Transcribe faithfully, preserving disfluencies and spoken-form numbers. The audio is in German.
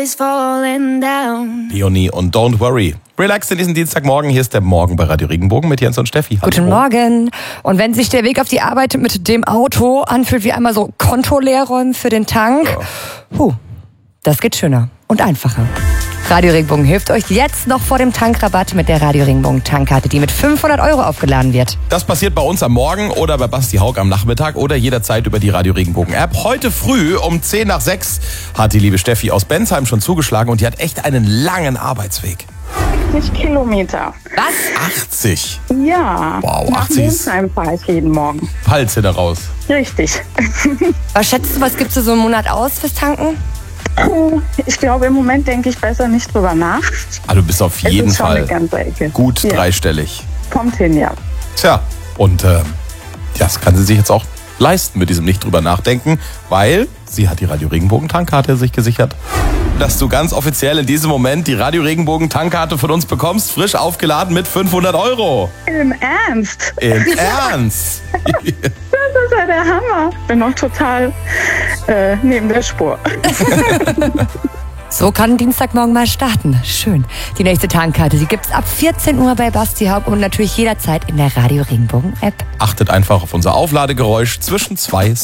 is falling down. Leonie und Don't Worry. Relax in diesen Dienstagmorgen. Hier ist der Morgen bei Radio Regenbogen mit Jens und Steffi. Hallo. Guten Morgen. Und wenn sich der Weg auf die Arbeit mit dem Auto anfühlt wie einmal so Konto leerräumen für den Tank, Ja. puh, das geht schöner und einfacher. Radio Regenbogen hilft euch jetzt noch vor dem Tankrabatt mit der Radio Regenbogen Tankkarte, die mit fünfhundert Euro aufgeladen wird. Das passiert bei uns am Morgen oder bei Basti Haug am Nachmittag oder jederzeit über die Radio Regenbogen App. Heute früh um zehn nach sechs hat die liebe Steffi aus Bensheim schon zugeschlagen und die hat echt einen langen Arbeitsweg. achtzig Kilometer. Was? achtzig. Ja. Wow, Nach achtzig ist- Mülheim fahre ich jeden Morgen. Hals hinter raus. Richtig. Was schätzt du, was gibst du so einen Monat aus fürs Tanken? Ich glaube, im Moment denke ich besser nicht drüber nach. Ah, du bist auf Es jeden ist schon Fall eine ganze Ecke. gut Ja. dreistellig. Kommt hin, ja. Tja, und äh, das kann sie sich jetzt auch leisten mit diesem nicht drüber nachdenken, weil sie hat die Radio Regenbogen Tankkarte sich gesichert. Dass du ganz offiziell in diesem Moment die Radio Regenbogen Tankkarte von uns bekommst, frisch aufgeladen mit fünfhundert Euro. Im Ernst? Im Ernst? Das ist ja der Hammer. Bin noch total äh, neben der Spur. So kann Dienstagmorgen mal starten. Schön. Die nächste Tankkarte, die gibt's ab vierzehn Uhr bei Basti Haug und natürlich jederzeit in der Radio Regenbogen App. Achtet einfach auf unser Aufladegeräusch zwischen zwei